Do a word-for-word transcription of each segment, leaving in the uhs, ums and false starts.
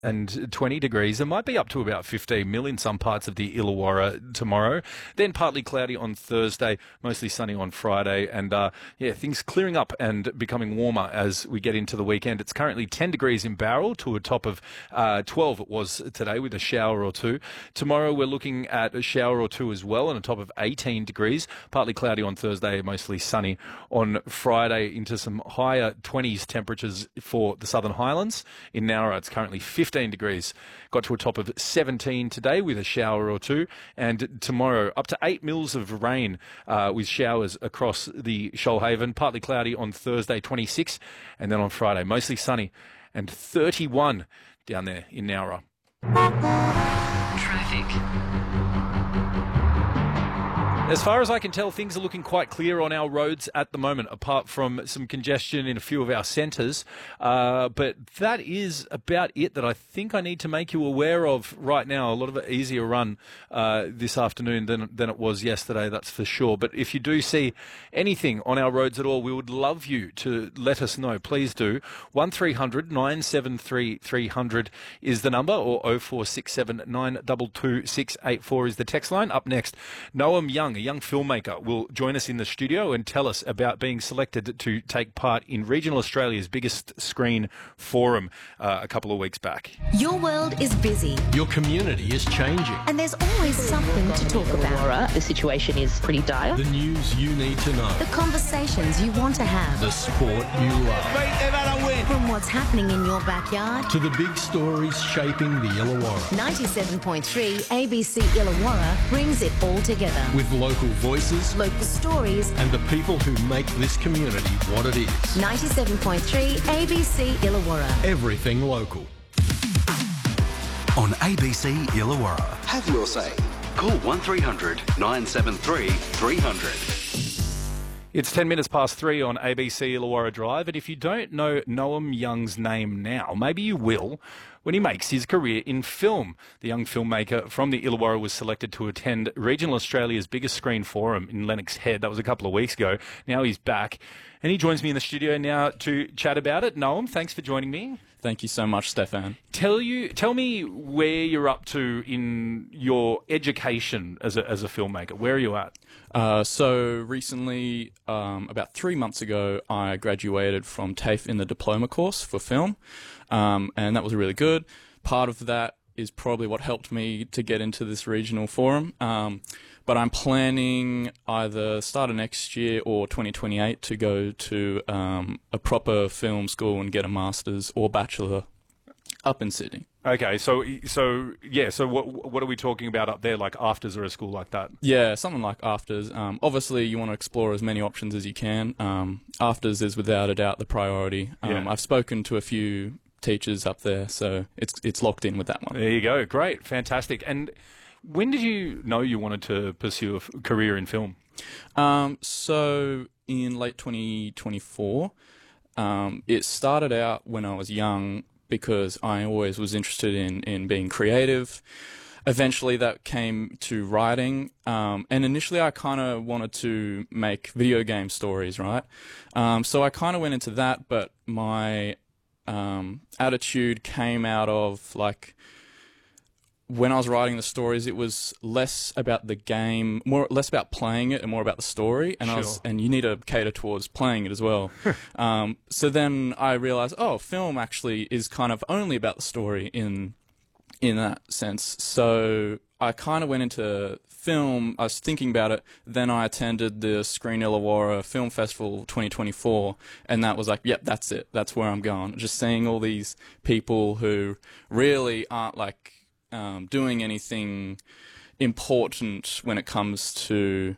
and twenty degrees. It might be up to about fifteen mil in some parts of the Illawarra tomorrow. Then partly cloudy on Thursday, mostly sunny on Friday. And, uh, yeah, things clearing up and becoming warmer as we get into the weekend. It's currently ten degrees in Bowral to a top of uh, twelve it was today with a shower or two. Tomorrow we're looking at a shower or two as well and a top of eighteen degrees. Partly cloudy on Thursday, mostly sunny on Friday into some higher twenties temperatures for the Southern Highlands. In Nowra, it's currently fifteen degrees. Got to a top of seventeen today with a shower or two. And tomorrow, up to eight mils of rain uh, with showers across the Shoalhaven. Partly cloudy on Thursday, twenty-six. And then on Friday, mostly sunny and thirty-one down there in Nowra. Traffic. As far as I can tell, things are looking quite clear on our roads at the moment, apart from some congestion in a few of our centres. Uh, but that is about it that I think I need to make you aware of right now. A lot of it easier run uh, this afternoon than, than it was yesterday, that's for sure. But if you do see anything on our roads at all, we would love you to let us know. Please do. one three hundred nine seven three three hundred is the number, or oh four six seven nine two two six eight four is the text line. Up next, Noam Young, a young filmmaker, will join us in the studio and tell us about being selected to take part in Regional Australia's biggest screen forum uh, a couple of weeks back. Your world is busy. Your community is changing. And there's always something to talk about. The situation is pretty dire. The news you need to know. The conversations you want to have. The sport you love. From what's happening in your backyard to the big stories shaping the Illawarra. ninety-seven point three A B C Illawarra brings it all together. With local voices, local stories, and the people who make this community what it is. ninety-seven point three A B C Illawarra. Everything local. On A B C Illawarra. Have your say. Call one three hundred nine seven three three hundred. It's ten minutes past three on A B C Illawarra Drive, and if you don't know Noam Young's name now, maybe you will when he makes his career in film. The young filmmaker from the Illawarra was selected to attend Regional Australia's biggest screen forum in Lennox Head. That was a couple of weeks ago. Now he's back, and he joins me in the studio now to chat about it. Noam, thanks for joining me. Thank you so much, Stefan. Tell you, tell me where you're up to in your education as a as a filmmaker. Where are you at? Uh, so recently, um, about three months ago, I graduated from TAFE in the diploma course for film, um, and that was really good. Part of that is probably what helped me to get into this regional forum. Um, but I'm planning either start of next year or twenty twenty-eight to go to um, a proper film school and get a master's or bachelor up in Sydney. Okay, so so yeah, so what what are we talking about up there, like afters or a school like that? Yeah, something like afters. Um, obviously, you want to explore as many options as you can. Um, afters is without a doubt the priority. Um, Yeah. I've spoken to a few teachers up there, so it's it's locked in with that one. There you go, great, fantastic. And when did you know you wanted to pursue a f- career in film? Um, so in late twenty twenty-four, um, it started out when I was young because I always was interested in, in being creative. Eventually that came to writing, um, and initially I kind of wanted to make video game stories, right? Um, so I kind of went into that, but my um, attitude came out of, like, when I was writing the stories, it was less about the game, more less about playing it, and more about the story. And I was, Sure. and you need to cater towards playing it as well. um, so then I realized, oh, film actually is kind of only about the story in in that sense. So I kind of went into film. I was thinking about it. Then I attended the Screen Illawarra Film Festival twenty twenty-four, and that was like, yep, that's it. That's where I'm going. Just seeing all these people who really aren't like um, doing anything important when it comes to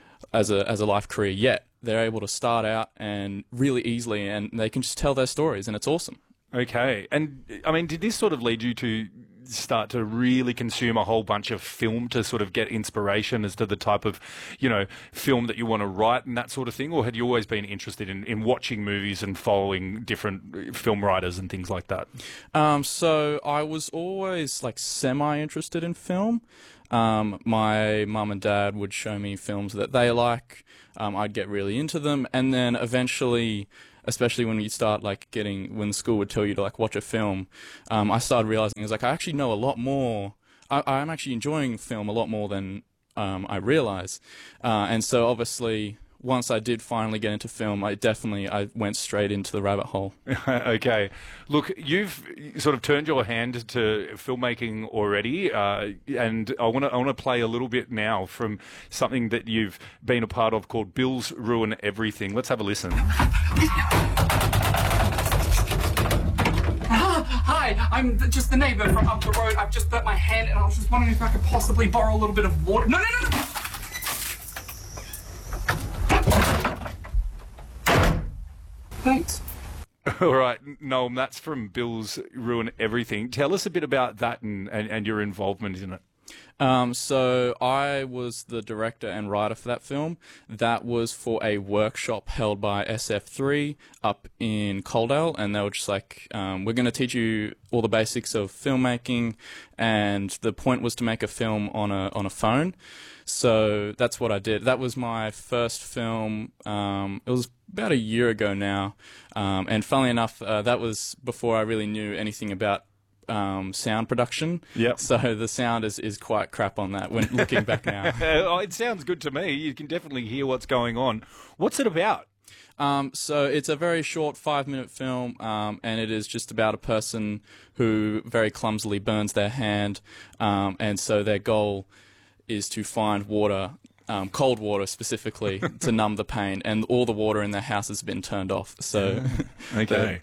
as a as a life career yet. They're able to start out and really easily, and they can just tell their stories, and it's awesome. Okay, and I mean, did this sort of lead you to start to really consume a whole bunch of film to sort of get inspiration as to the type of, you know, film that you want to write and that sort of thing? Or had you always been interested in, in watching movies and following different film writers and things like that? Um, so I was always like semi-interested in film. Um, my mum and dad would show me films that they like. Um, I'd get really into them, and then eventually especially when you start like getting when school would tell you to like watch a film. Um, I started realizing I was like I actually know a lot more. I, I'm actually enjoying film a lot more than um, I realize, uh, and so obviously. Once I did finally get into film, I definitely I went straight into the rabbit hole. Okay, look, you've sort of turned your hand to filmmaking already, uh, and I want to I want to play a little bit now from something that you've been a part of called Bills Ruin Everything. Let's have a listen. Hi, I'm th- just the neighbour from up the road. I've just burnt my hand, and I was just wondering if I could possibly borrow a little bit of water. No, no, no, no. Thanks. All right, Noam, that's from Bills Ruin Everything. Tell us a bit about that and, and, and your involvement in it. Um, so I was the director and writer for that film. That was for a workshop held by S F three up in Coaldale, and they were just like, um, we're going to teach you all the basics of filmmaking, and the point was to make a film on a on a phone. So that's what I did. That was my first film. Um, it was about a year ago now, um, and funnily enough, uh, that was before I really knew anything about um, sound production. Yep. So the sound is, is quite crap on that when looking back now. Oh, it sounds good to me. You can definitely hear what's going on. What's it about? Um, so it's a very short five-minute film, um, and it is just about a person who very clumsily burns their hand, um, and so their goal is to find water, um, cold water specifically, to numb the pain, and all the water in their house has been turned off. So, okay.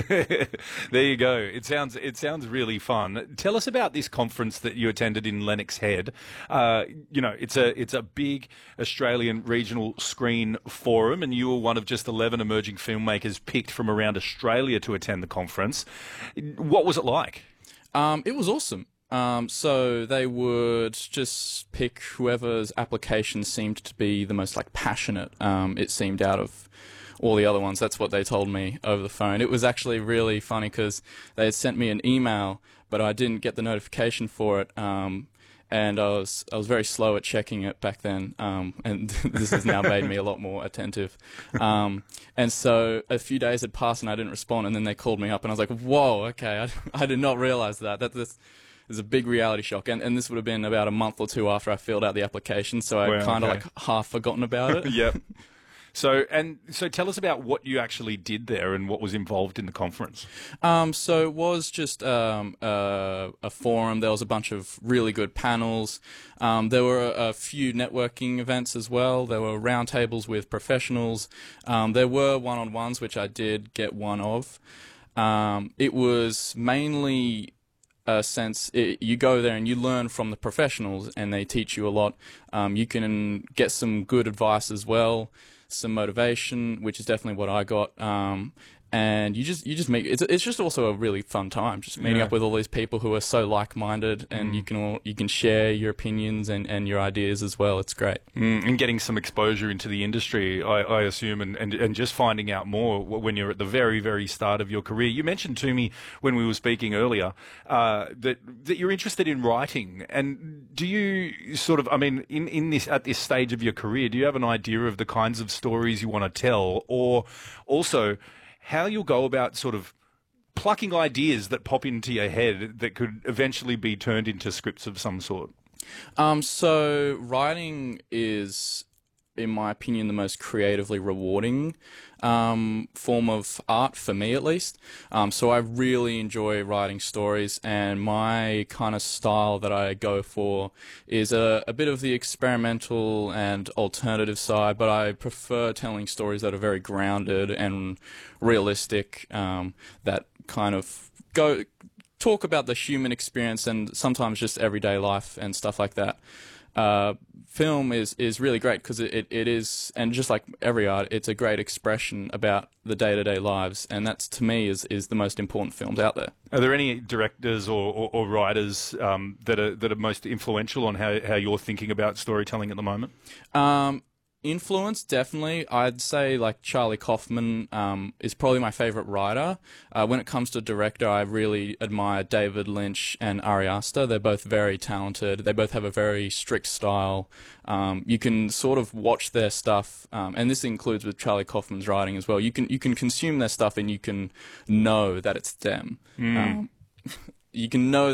There you go. It sounds it sounds really fun. Tell us about this conference that you attended in Lennox Head. Uh, you know, it's a it's a big Australian regional screen forum, and you were one of just eleven emerging filmmakers picked from around Australia to attend the conference. What was it like? Um, it was awesome. Um, so they would just pick whoever's application seemed to be the most like passionate. Um, it seemed out of all the other ones. That's what they told me over the phone. It was actually really funny because they had sent me an email, but I didn't get the notification for it. Um, and I was I was very slow at checking it back then. Um, and this has now made me a lot more attentive. Um, and so a few days had passed and I didn't respond. And then they called me up and I was like, "Whoa, okay, I, I did not realize that. That this." It was a big reality shock, and, and this would have been about a month or two after I filled out the application, so I Well, kind of okay. like half forgotten about it. Yep. So and so, tell us about what you actually did there and what was involved in the conference. Um, so it was just um, uh, a forum. There was a bunch of really good panels. Um, there were a, a few networking events as well. There were roundtables with professionals. Um, there were one-on-ones, which I did get one of. Um, it was mainly a sense it, you go there and you learn from the professionals, and they teach you a lot. Um, you can get some good advice as well, some motivation, which is definitely what I got. Um, and you just you just make it's it's just also a really fun time, just meeting Yeah. up with all these people who are so like-minded, and Mm. you can all, you can share your opinions and, and your ideas as well. It's great. Mm, and getting some exposure into the industry, I, I assume, and, and, and just finding out more when you're at the very, very start of your career. You mentioned to me when we were speaking earlier uh, that that you're interested in writing. And do you sort of, I mean, in, in this at this stage of your career, do you have an idea of the kinds of stories you want to tell, or also how you'll go about sort of plucking ideas that pop into your head that could eventually be turned into scripts of some sort? Um, so writing is, in my opinion, the most creatively rewarding um, form of art, for me at least. Um, so I really enjoy writing stories, and my kind of style that I go for is a, a bit of the experimental and alternative side, but I prefer telling stories that are very grounded and realistic, um, that kind of go talk about the human experience and sometimes just everyday life and stuff like that. Uh, film is, is really great because it, it, it is, and just like every art, it's a great expression about the day-to-day lives, and that's, to me, is, is the most important films out there. Are there any directors or, or, or writers um, that are that are most influential on how, how you're thinking about storytelling at the moment? Um, influence, definitely. I'd say like Charlie Kaufman um, is probably my favorite writer. Uh, when it comes to director, I really admire David Lynch and Ari Aster. They're both very talented. They both have a very strict style. Um, you can sort of watch their stuff, um, and this includes with Charlie Kaufman's writing as well. You can you can consume their stuff and you can know that it's them. Mm. Um, you can know